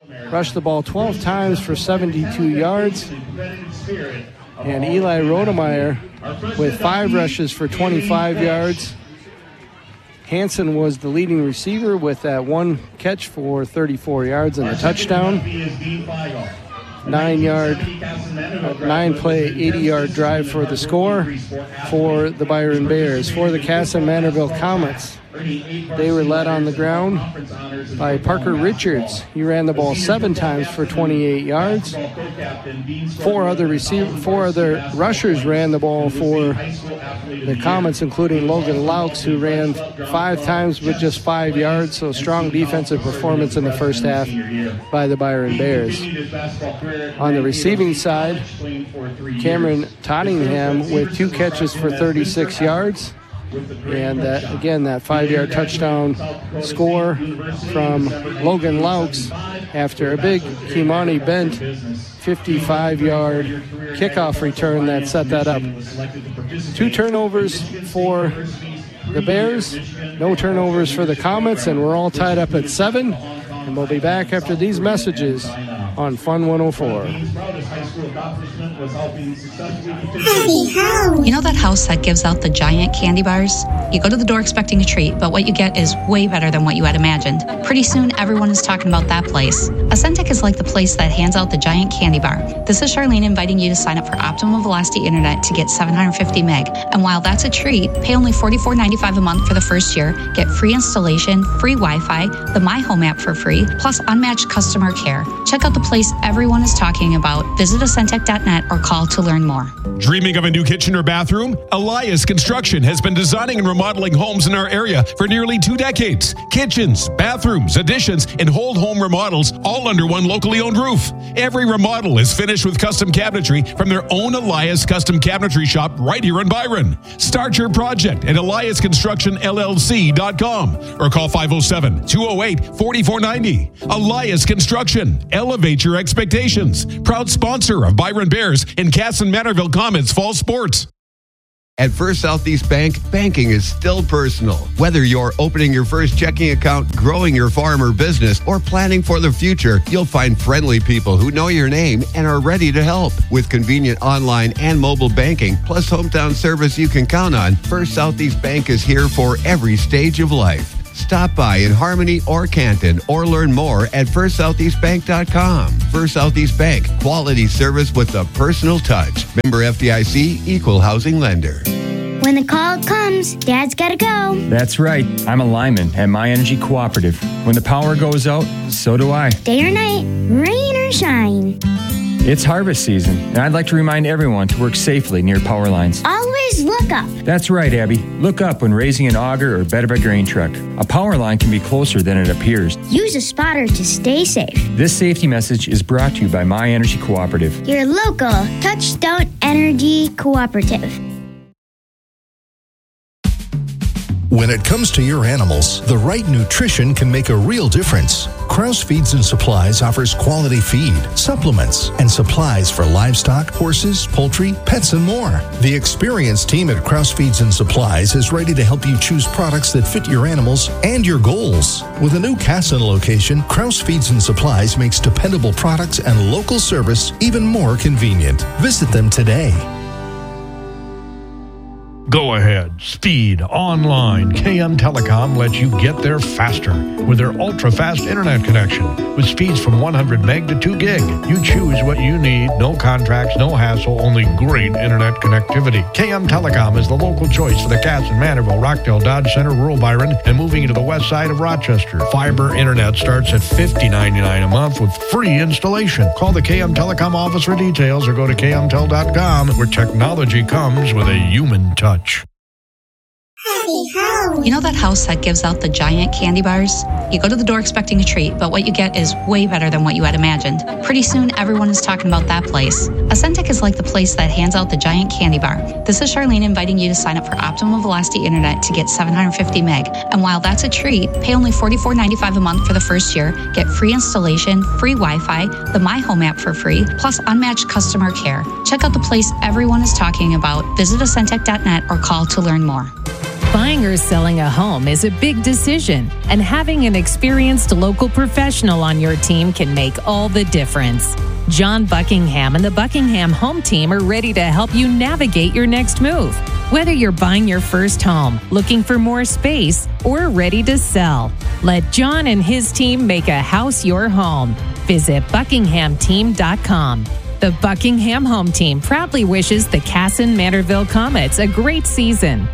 rushed the ball 12 times for 72 yards. And Eli Rodemeyer with 5 rushes for 25 yards. Hansen was the leading receiver with that 1 catch for 34 yards and a touchdown. 9-play, 80-yard drive for the score for the Byron Bears. For the Kasson-Mantorville Comets, they were led on the ground by Parker Richards. He ran the ball 7 times for 28 yards. 4 other rushers ran the ball for the Comets, including Logan Laux, who ran 5 times with just 5 yards. So strong defensive performance in the first half by the Byron Bears. On the receiving side, Cameron Tottingham with 2 catches for 36 yards. And that 5-yard touchdown score from Logan Laux after a big Kimani Bent 55-yard kickoff return that set that up. 2 turnovers for the Bears, no turnovers for the Comets, and we're all tied up at 7. And we'll be back after these messages on Fun 104. You know that house that gives out the giant candy bars? You go to the door expecting a treat, but what you get is way better than what you had imagined. Pretty soon, everyone is talking about that place. Ascentec is like the place that hands out the giant candy bar. This is Charlene inviting you to sign up for Optimum Velocity Internet to get 750 meg. And while that's a treat, pay only $44.95 a month for the first year, get free installation, free Wi-Fi, the My Home app for free, plus unmatched customer care. Check out the place everyone is talking about. Visit Ascentec.net or call to learn more. Dreaming of a new kitchen or bathroom? Elias Construction has been designing and remodeling homes in our area for nearly 2 decades. Kitchens, bathrooms, additions, and whole home remodels all under one locally owned roof. Every remodel is finished with custom cabinetry from their own Elias Custom Cabinetry Shop right here in Byron. Start your project at EliasConstructionLLC.com or call 507-208-4490. Elias Construction. Elevate your expectations. Proud sponsor of Byron Bears and Kasson-Mantorville Comets Fall Sports. At First Southeast Bank, banking is still personal. Whether you're opening your first checking account, growing your farm or business, or planning for the future, you'll find friendly people who know your name and are ready to help. With convenient online and mobile banking, plus hometown service you can count on, First Southeast Bank is here for every stage of life. Stop by in Harmony or Canton or learn more at FirstSoutheastBank.com. First Southeast Bank, quality service with a personal touch. Member FDIC, equal housing lender. When the call comes, Dad's got to go. That's right. I'm a lineman at My Energy Cooperative. When the power goes out, so do I. Day or night, rain or shine. It's harvest season, and I'd like to remind everyone to work safely near power lines. Always look up. That's right, Abby. Look up when raising an auger or bed of a grain truck. A power line can be closer than it appears. Use a spotter to stay safe. This safety message is brought to you by My Energy Cooperative. Your local Touchstone Energy Cooperative. When it comes to your animals, the right nutrition can make a real difference. Kraus Feeds and Supplies offers quality feed, supplements, and supplies for livestock, horses, poultry, pets, and more. The experienced team at Kraus Feeds and Supplies is ready to help you choose products that fit your animals and your goals. With a new Kasson location, Kraus Feeds and Supplies makes dependable products and local service even more convenient. Visit them today. Go ahead, speed, online. KM Telecom lets you get there faster with their ultra-fast internet connection. With speeds from 100 meg to 2 gig. You choose what you need. No contracts, no hassle, only great internet connectivity. KM Telecom is the local choice for the Kasson-Mantorville, Rockdale, Dodge Center, rural Byron, and moving into the west side of Rochester. Fiber internet starts at $50.99 a month with free installation. Call the KM Telecom office for details or go to kmtel.com, where technology comes with a human touch. You know that house that gives out the giant candy bars? You go to the door expecting a treat, but what you get is way better than what you had imagined. Pretty soon, everyone is talking about that place. Ascentec is like the place that hands out the giant candy bar. This is Charlene inviting you to sign up for Optimum Velocity Internet to get 750 meg. And while that's a treat, pay only $44.95 a month for the first year, get free installation, free Wi-Fi, the My Home app for free, plus unmatched customer care. Check out the place everyone is talking about. Visit Ascentec.net or call to learn more. Buying or selling a home is a big decision, and having an experienced local professional on your team can make all the difference. John Buckingham and the Buckingham Home Team are ready to help you navigate your next move. Whether you're buying your first home, looking for more space, or ready to sell, let John and his team make a house your home. Visit buckinghamteam.com. The Buckingham Home Team proudly wishes the Kasson-Mantorville Comets a great season.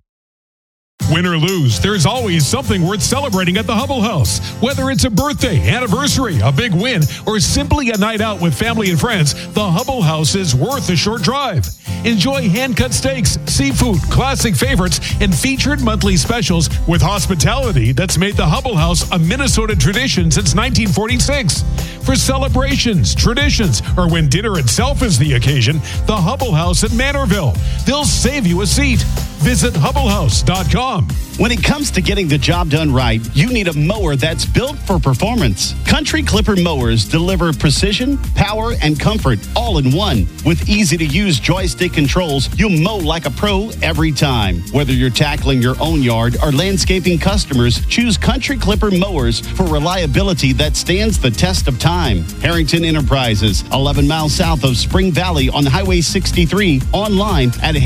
Win or lose, there's always something worth celebrating at the Hubble House. Whether it's a birthday, anniversary, a big win, or simply a night out with family and friends, the Hubble House is worth a short drive. Enjoy hand-cut steaks, seafood, classic favorites, and featured monthly specials with hospitality that's made the Hubble House a Minnesota tradition since 1946. For celebrations, traditions, or when dinner itself is the occasion, the Hubble House at Mantorville. They'll save you a seat. Visit HubbleHouse.com. When it comes to getting the job done right, you need a mower that's built for performance. Country Clipper mowers deliver precision, power, and comfort all in one. With easy-to-use joystick controls, you'll mow like a pro every time. Whether you're tackling your own yard or landscaping customers, choose Country Clipper mowers for reliability that stands the test of time. Harrington Enterprises, 11 miles south of Spring Valley on Highway 63, online at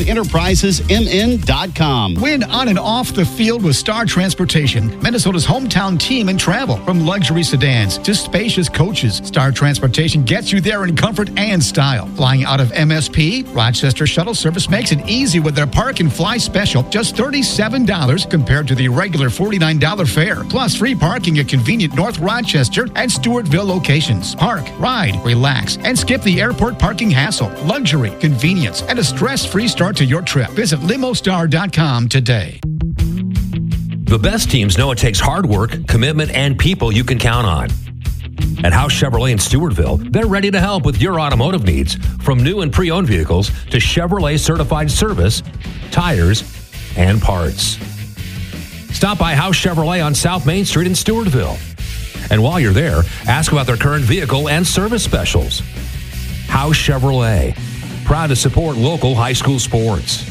harringtonenterprisesmn.com. Win on and off the field with Star Transportation, Minnesota's hometown team in travel. From luxury sedans to spacious coaches, Star Transportation gets you there in comfort and style. Flying out of MSP, Rochester Shuttle Service makes it easy with their Park and Fly special, just $37 compared to the regular $49 fare. Plus free parking at convenient North Rochester and Stewartville locations. Park, ride, relax, and skip the airport parking hassle. Luxury, convenience, and a stress-free start to your trip. Visit limostar.com today. The best teams know it takes hard work, commitment, and people you can count on. At House Chevrolet in Stewartville, they're ready to help with your automotive needs, from new and pre-owned vehicles to Chevrolet certified service, tires, and parts. Stop by House Chevrolet on South Main Street in Stewartville. And while you're there, ask about their current vehicle and service specials. House Chevrolet, proud to support local high school sports.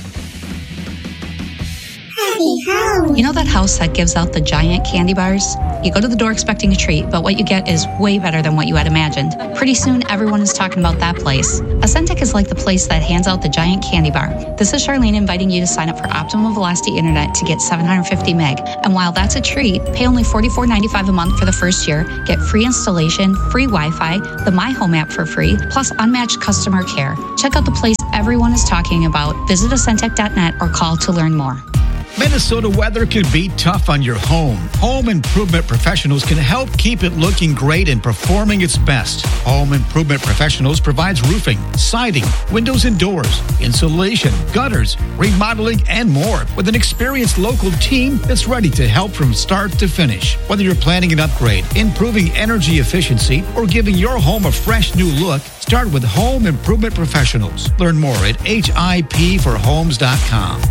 You know that house that gives out the giant candy bars? You go to the door expecting a treat, but what you get is way better than what you had imagined. Pretty soon, everyone is talking about that place. Ascentec is like the place that hands out the giant candy bar. This is Charlene inviting you to sign up for Optimum Velocity Internet to get 750 meg. And while that's a treat, pay only $44.95 a month for the first year, get free installation, free Wi-Fi, the My Home app for free, plus unmatched customer care. Check out the place everyone is talking about. Visit Ascentec.net or call to learn more. Minnesota weather can be tough on your home. Home Improvement Professionals can help keep it looking great and performing its best. Home Improvement Professionals provides roofing, siding, windows and doors, insulation, gutters, remodeling, and more with an experienced local team that's ready to help from start to finish. Whether you're planning an upgrade, improving energy efficiency, or giving your home a fresh new look, start with Home Improvement Professionals. Learn more at hipforhomes.com.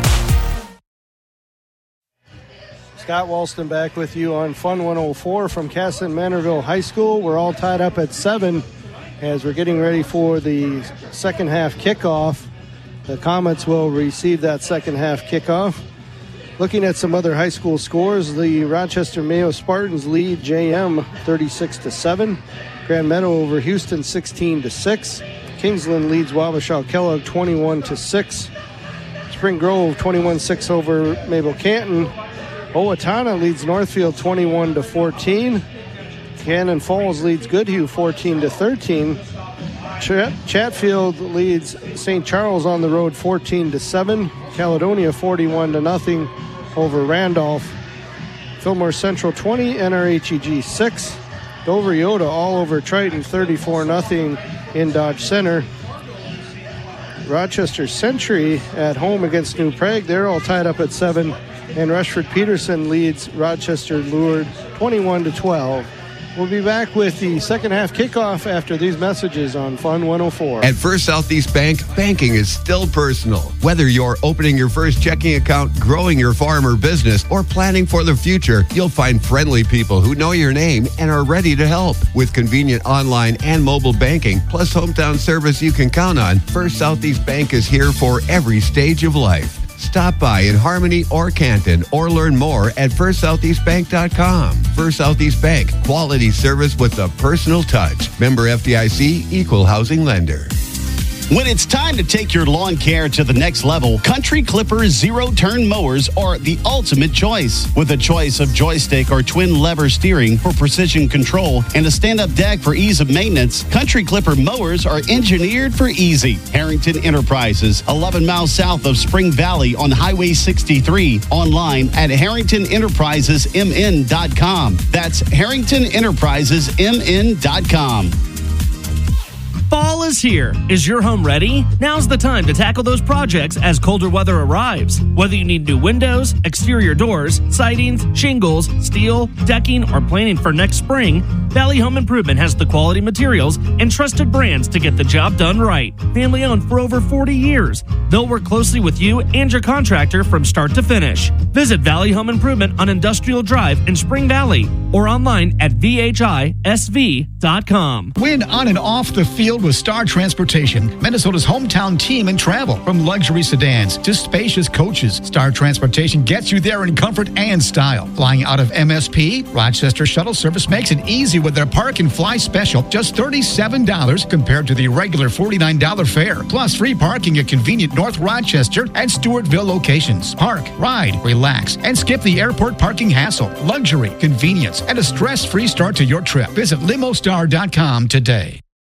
Scott Walston back with you on Fun 104 from Kasson-Mantorville High School. We're all tied up at 7 as we're getting ready for the second half kickoff. The Comets will receive that second half kickoff. Looking at some other high school scores, the Rochester Mayo Spartans lead JM 36-7. Grand Meadow over Houston 16-6. Kingsland leads Wabasha Kellogg 21-6. Spring Grove 21-6 over Mabel Canton. Owatonna leads Northfield 21-14. Cannon Falls leads Goodhue 14-13. Chatfield leads St. Charles on the road 14-7. Caledonia 41-0 over Randolph. Fillmore Central 20, NRHEG 6. Dover Yoda all over Triton 34-0 in Dodge Center. Rochester Century at home against New Prague. They're all tied up at 7. And Rushford Peterson leads Rochester Lourdes 21-12. We'll be back with the second half kickoff after these messages on Fun 104. At First Southeast Bank, banking is still personal. Whether you're opening your first checking account, growing your farm or business, or planning for the future, you'll find friendly people who know your name and are ready to help. With convenient online and mobile banking, plus hometown service you can count on, First Southeast Bank is here for every stage of life. Stop by in Harmony or Canton or learn more at FirstSoutheastBank.com. First Southeast Bank, quality service with a personal touch. Member FDIC, equal housing lender. When it's time to take your lawn care to the next level, Country Clipper zero-turn mowers are the ultimate choice. With a choice of joystick or twin-lever steering for precision control and a stand-up deck for ease of maintenance, Country Clipper mowers are engineered for easy. Harrington Enterprises, 11 miles south of Spring Valley on Highway 63. Online at HarringtonEnterprisesMN.com. That's HarringtonEnterprisesMN.com. Fall is here. Is your home ready? Now's the time to tackle those projects as colder weather arrives. Whether you need new windows, exterior doors, sidings, shingles, steel, decking, or planning for next spring, Valley Home Improvement has the quality materials and trusted brands to get the job done right. Family owned for over 40 years. They'll work closely with you and your contractor from start to finish. Visit Valley Home Improvement on Industrial Drive in Spring Valley or online at VHISV.com. Win on and off the field with Star Transportation, Minnesota's hometown team in travel. From luxury sedans to spacious coaches, Star Transportation gets you there in comfort and style. Flying out of MSP, Rochester Shuttle Service makes it easy with their Park and Fly special, just $37 compared to the regular $49 fare. Plus free parking at convenient North Rochester and Stewartville locations. Park, ride, relax, and skip the airport parking hassle. Luxury, convenience, and a stress-free start to your trip. Visit limostar.com today.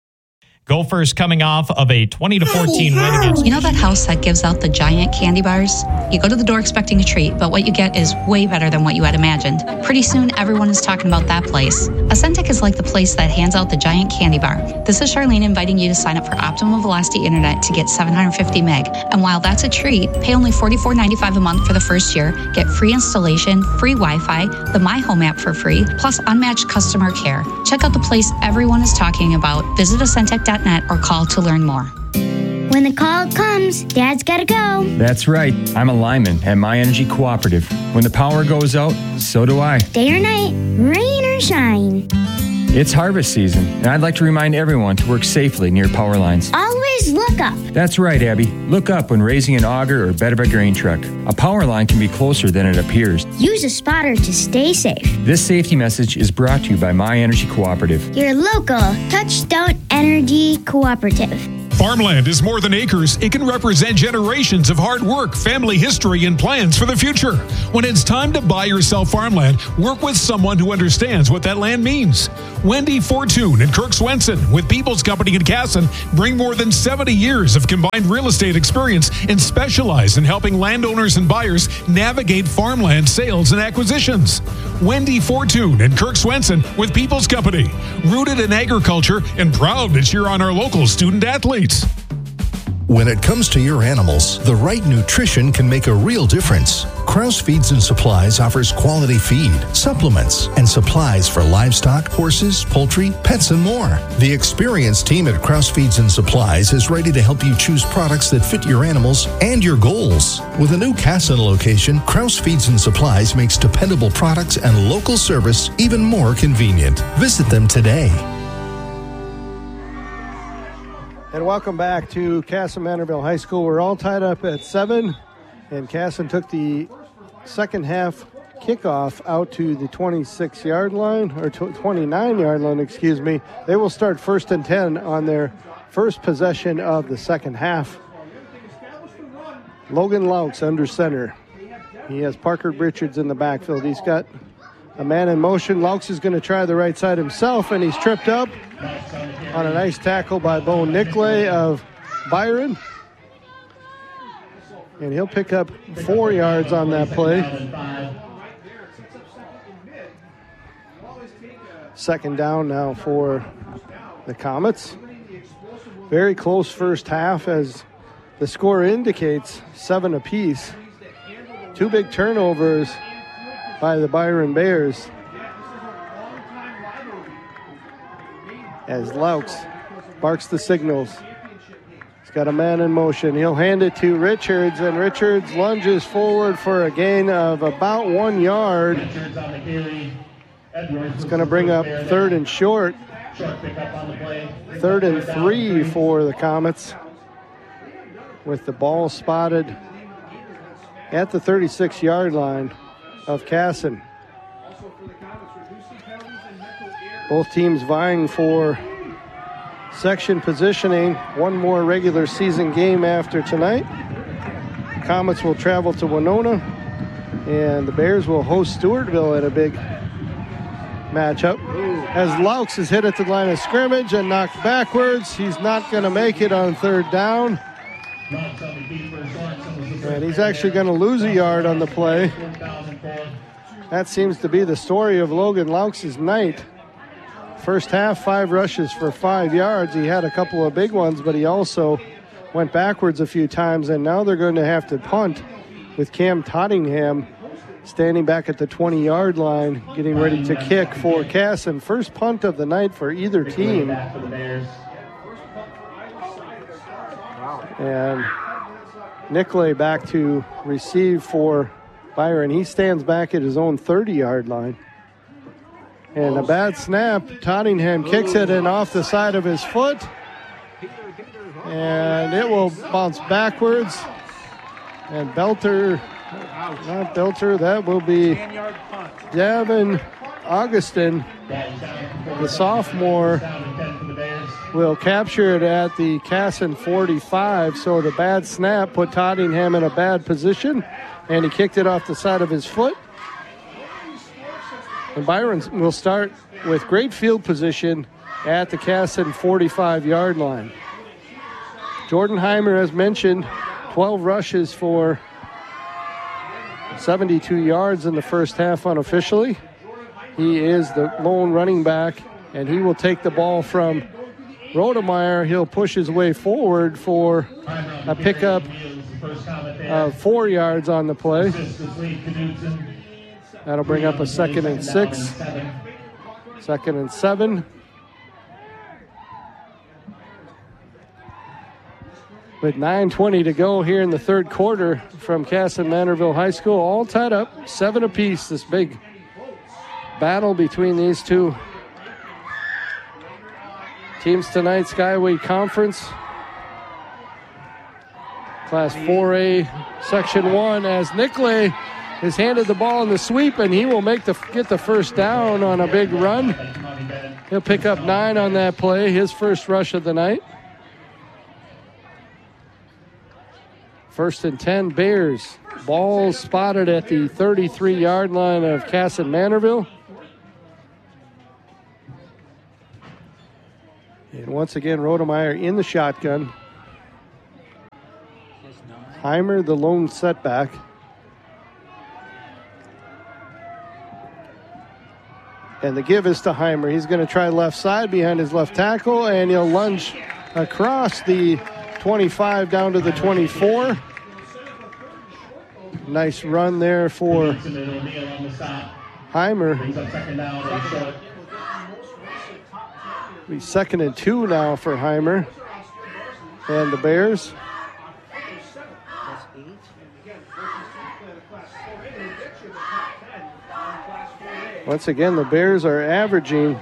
Gophers coming off of a 20-14 win against... You know that house that gives out the giant candy bars? You go to the door expecting a treat, but what you get is way better than what you had imagined. Pretty soon, everyone is talking about that place. Ascentec is like the place that hands out the giant candy bar. This is Charlene inviting you to sign up for Optimum Velocity Internet to get 750 meg. And while that's a treat, pay only $44.95 a month for the first year, get free installation, free Wi-Fi, the My Home app for free, plus unmatched customer care. Check out the place everyone is talking about. Visit Ascentec.net or call to learn more. When the call comes, Dad's gotta go. That's right. I'm a lineman at My Energy Cooperative. When the power goes out, so do I. Day or night, rain or shine. It's harvest season, and I'd like to remind everyone to work safely near power lines. Always look up. That's right, Abby. Look up when raising an auger or bed of a grain truck. A power line can be closer than it appears. Use a spotter to stay safe. This safety message is brought to you by My Energy Cooperative. Your local Touchstone Energy Cooperative. Farmland is more than acres. It can represent generations of hard work, family history, and plans for the future. When it's time to buy or sell farmland, work with someone who understands what that land means. Wendy Fortune and Kirk Swenson with People's Company in Casson bring more than 70 years of combined real estate experience and specialize in helping landowners and buyers navigate farmland sales and acquisitions. Wendy Fortune and Kirk Swenson with People's Company, rooted in agriculture and proud to cheer on our local student athletes. When it comes to your animals, the right nutrition can make a real difference. Kraus Feeds and Supplies offers quality feed, supplements, and supplies for livestock, horses, poultry, pets, and more. The experienced team at Kraus Feeds and Supplies is ready to help you choose products that fit your animals and your goals. With a new Casson location, Kraus Feeds and Supplies makes dependable products and local service even more convenient. Visit them today. And welcome back to Casson Mantorville High School. We're all tied up at 7, and Casson took the second half kickoff out to the 26-yard line, or 29-yard line, excuse me. They will start 1st and 10 on their first possession of the second half. Logan Laux under center. He has Parker Richards in the backfield. He's got a man in motion. Laux is going to try the right side himself, and he's tripped up on a nice tackle by Bo Nicklay of Byron. And he'll pick up 4 yards on that play. Second down now for the Comets. Very close first half, as the score indicates, 7 apiece. 2 big turnovers by the Byron Bears, as Laux barks the signals. He's got a man in motion. He'll hand it to Richards, and Richards lunges forward for a gain of about 1 yard. It's going to bring up 3rd and short. 3rd and 3 for the Comets, with the ball spotted at the 36-yard line of Casson. Both teams vying for section positioning. One more regular season game after tonight. Comets will travel to Winona, and the Bears will host Stewartville in a big matchup. As Laux is hit at the line of scrimmage and knocked backwards, he's not going to make it on third down. And he's actually going to lose a yard on the play. That seems to be the story of Logan Laux' night. First half, 5 rushes for 5 yards. He had a couple of big ones, but he also went backwards a few times, and now they're going to have to punt with Cam Tottingham standing back at the 20-yard line, getting ready to kick for Casson. First punt of the night for either team. And Nicolay back to receive for Byron. He stands back at his own 30-yard line. And a bad snap. Tottingham kicks it in off the side of his foot. And it will bounce backwards. And Belter, not Belter, that will be Davin Augustin, the sophomore, will capture it at the Casson 45. So the bad snap put Tottingham in a bad position, and he kicked it off the side of his foot. And Byron will start with great field position at the Casson 45-yard line. Jordan Heimer, as mentioned, 12 rushes for 72 yards in the first half unofficially. He is the lone running back, and he will take the ball from Rodemeyer. He'll push his way forward for a pickup of 4 yards on the play. That'll bring up a 2nd and 6. 2nd and 7. With 9:20 to go here in the third quarter from Casson Manorville High School, all tied up, 7 apiece. This big battle between these two teams tonight. Skyway Conference Class 4A Section 1, as Nicolay is handed the ball in the sweep, and he will get the first down on a big run. He'll pick up 9 on that play, his first rush of the night. 1st and 10, Bears. Ball spotted at the 33-yard line of Casson Manorville. And once again, Rodemeyer in the shotgun. Heimer, the lone setback. And the give is to Heimer. He's going to try left side behind his left tackle, and he'll lunge across the 25 down to the 24. Nice run there for Heimer. Be 2nd and 2 now for Heimer and the Bears. Once again, the Bears are averaging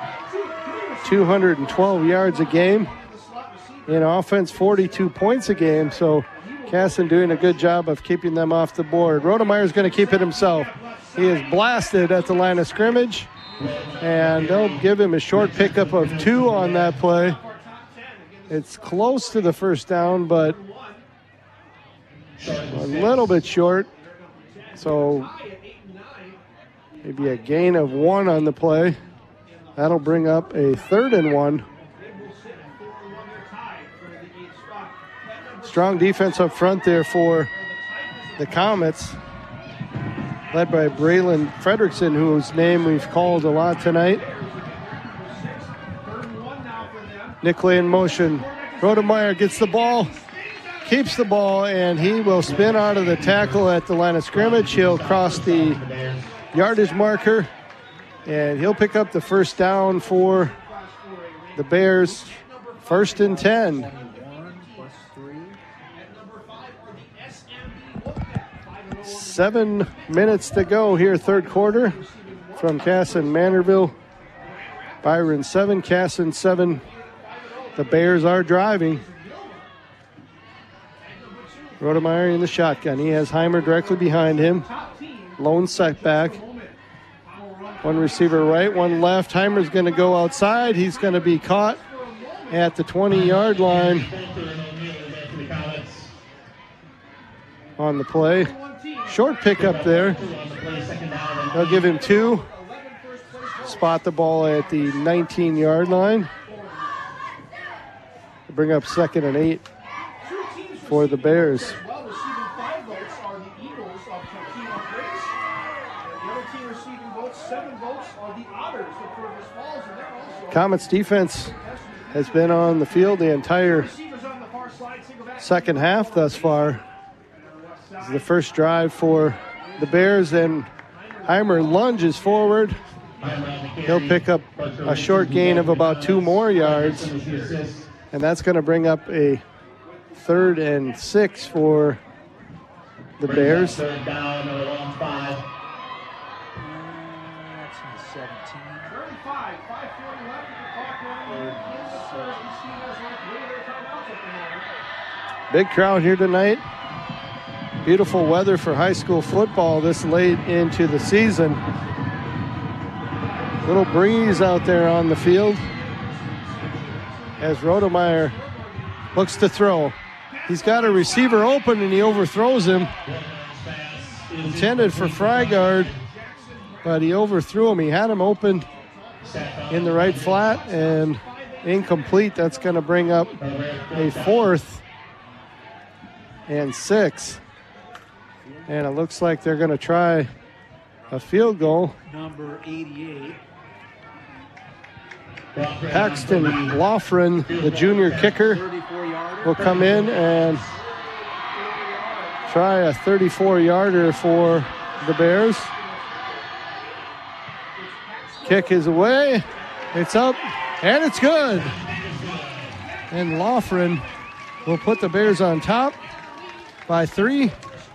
212 yards a game. In offense, 42 points a game. So Casson doing a good job of keeping them off the board. Rodemeyer's going to keep it himself. He is blasted at the line of scrimmage, and they'll give him a short pickup of 2 on that play. It's close to the first down, but a little bit short. So maybe a gain of 1 on the play. That'll bring up a 3rd and 1. Strong defense up front there for the Comets, led by Braylon Fredrickson, whose name we've called a lot tonight. Nicolay in motion. Rodemeyer gets the ball, keeps the ball, and he will spin out of the tackle at the line of scrimmage. He'll cross the yardage marker, and he'll pick up the first down for the Bears. 1st and 10. 7 minutes to go here, third quarter, from Casson Manorville. Byron 7, Casson 7. The Bears are driving. Rodemeyer in the shotgun. He has Heimer directly behind him. Lone setback. One receiver right, one left. Heimer's going to go outside. He's going to be caught at the 20-yard line on the play. Short pickup there. They'll give him 2. Spot the ball at the 19-yard line. Bring up 2nd and 8 for the Bears. Comets defense has been on the field the entire second half thus far. This is the first drive for the Bears, and Heimer lunges forward. He'll pick up a short gain of about 2 more yards, and that's going to bring up a 3rd and 6 for the Bears. Big crowd here tonight. Beautiful weather for high school football this late into the season. Little breeze out there on the field as Rodemeyer looks to throw. He's got a receiver open and he overthrows him. Intended for Frygard, but he overthrew him. He had him open in the right flat and incomplete. That's going to bring up a 4th and 6. And it looks like they're going to try a field goal. Number 88. Paxton Loughran, the junior kicker, will come in and try a 34-yarder for the Bears. Kick is away. It's up, and it's good. And Loughran will put the Bears on top by 3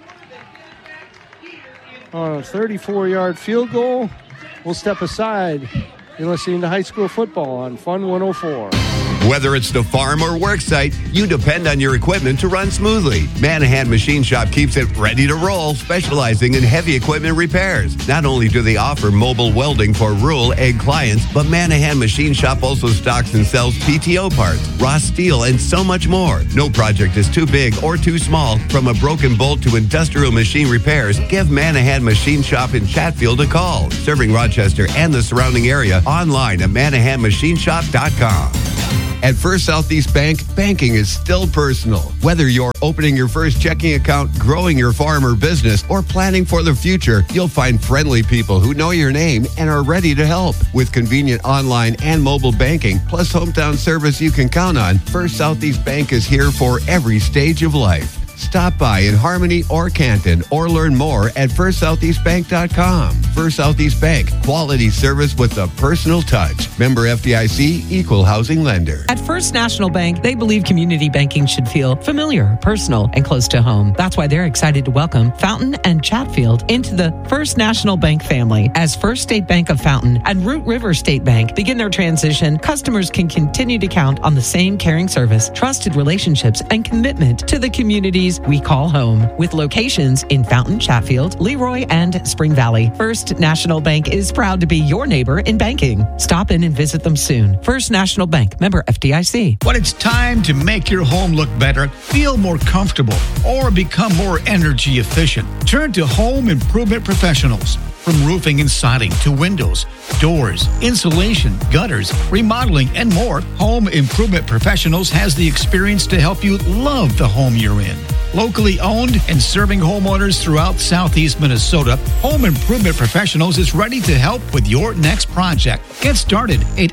on a 34-yard field goal. We'll step aside. You're listening to High School Football on Fun 104. Whether it's the farm or work site, you depend on your equipment to run smoothly. Manahan Machine Shop keeps it ready to roll, specializing in heavy equipment repairs. Not only do they offer mobile welding for rural ag clients, but Manahan Machine Shop also stocks and sells PTO parts, raw steel, and so much more. No project is too big or too small. From a broken bolt to industrial machine repairs, give Manahan Machine Shop in Chatfield a call. Serving Rochester and the surrounding area, online at ManahanMachineShop.com. At First Southeast Bank, banking is still personal. Whether you're opening your first checking account, growing your farm or business, or planning for the future, you'll find friendly people who know your name and are ready to help. With convenient online and mobile banking, plus hometown service you can count on, First Southeast Bank is here for every stage of life. Stop by in Harmony or Canton or learn more at FirstSoutheastBank.com. First Southeast Bank, quality service with a personal touch. Member FDIC, equal housing lender. At First National Bank, they believe community banking should feel familiar, personal, and close to home. That's why they're excited to welcome Fountain and Chatfield into the First National Bank family. As First State Bank of Fountain and Root River State Bank begin their transition, customers can continue to count on the same caring service, trusted relationships, and commitment to the communities we call home. With locations in Fountain, Chatfield, Leroy, and Spring Valley, First National Bank is proud to be your neighbor in banking. Stop in and visit them soon. First National Bank, member FDIC. When it's time to make your home look better, feel more comfortable, or become more energy efficient, turn to Home Improvement Professionals. From roofing and siding to windows, doors, insulation, gutters, remodeling, and more, Home Improvement Professionals has the experience to help you love the home you're in. Locally owned and serving homeowners throughout southeast Minnesota, Home Improvement Professionals is ready to help with your next project. Get started at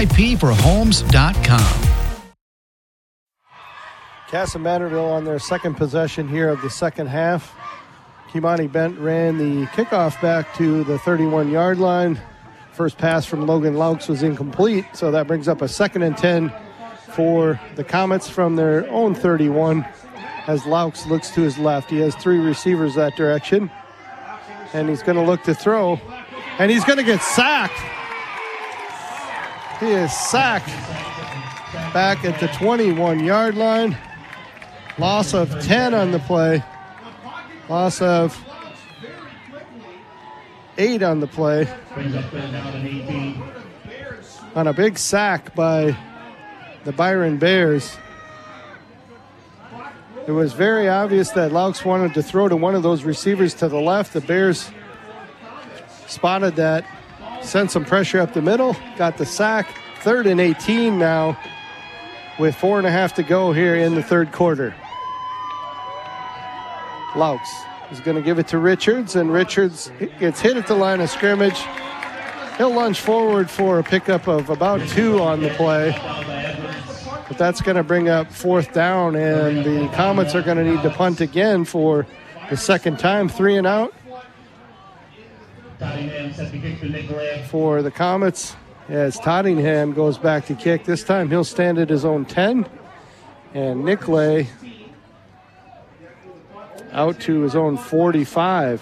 HIPforhomes.com. Casa Manorville on their second possession here of the second half. Kimani Bent ran the kickoff back to the 31-yard line. First pass from Logan Laux was incomplete, so that brings up a 2nd and 10 for the Comets from their own 31 as Laux looks to his left. He has 3 receivers that direction, and he's going to look to throw, and he's going to get sacked. He is sacked back at the 21-yard line. Loss of 10 on the play. Loss of 8 on the play. On a big sack by the Byron Bears. It was very obvious that Laux wanted to throw to one of those receivers to the left. The Bears spotted that, sent some pressure up the middle, got the sack. 3rd and 18 now with 4.5 to go here in the third quarter. Laux is going to give it to Richards, and Richards gets hit at the line of scrimmage. He'll lunge forward for a pickup of about 2 on the play. But that's going to bring up 4th down, and the Comets are going to need to punt again for the second time. 3 and out for the Comets as Tottingham goes back to kick. This time he'll stand at his own 10, and Nicolay out to his own 45.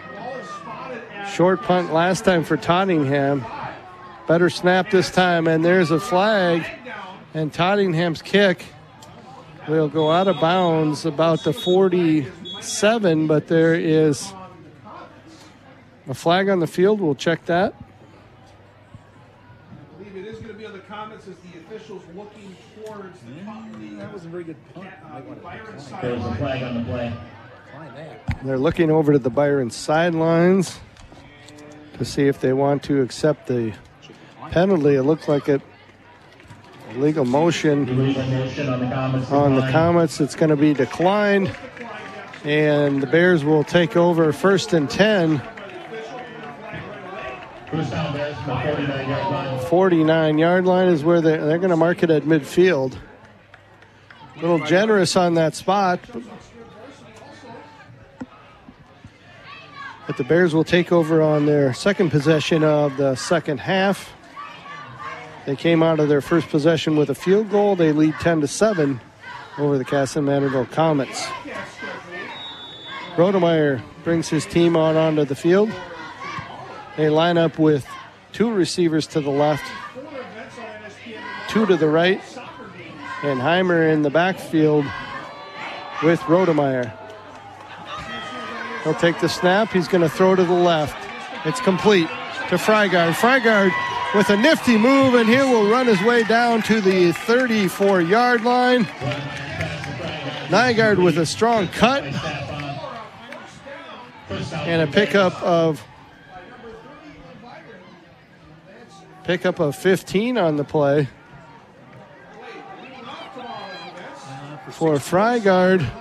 Short punt last time for Tottingham. Better snap this time, and there's a flag. And Tottingham's kick will go out of bounds about the 47, but there is a flag on the field. We'll check that. I believe it is going to be on the comments as the officials looking towards the that was a very good punt. There's a flag on the play. They're looking over to the Byron sidelines to see if they want to accept the penalty. It looked like it. Illegal motion on the Comets. It's going to be declined, and the Bears will take over 1st and 10. 49-yard line is where they're going to mark it at midfield. A little generous on that spot, but the Bears will take over on their second possession of the second half. They came out of their first possession with a field goal. They lead 10-7 over the Kasson-Mantorville Comets. Rodemeyer brings his team out onto the field. They line up with 2 receivers to the left, 2 to the right, and Heimer in the backfield with Rodemeyer. He'll take the snap. He's going to throw to the left. It's complete to Frygard. Frygard with a nifty move, and he will run his way down to the 34-yard line. Nygaard with a strong cut and a pickup of 15 on the play for Frygard.